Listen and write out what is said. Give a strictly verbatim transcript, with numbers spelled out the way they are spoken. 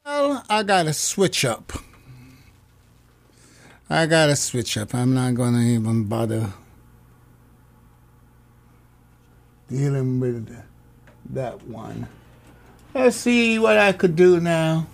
Well, I gotta switch up. I gotta switch up. I'm not gonna even bother dealing with that one. Let's see what I could do now.